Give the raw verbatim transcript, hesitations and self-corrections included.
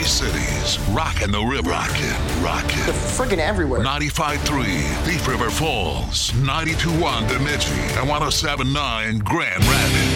Tri-Cities, rockin' the river. Rockin', rockin'. They're friggin' everywhere. ninety-five point three Thief River Falls, ninety-two point one Bemidji, and one oh seven point nine Grand Rapids.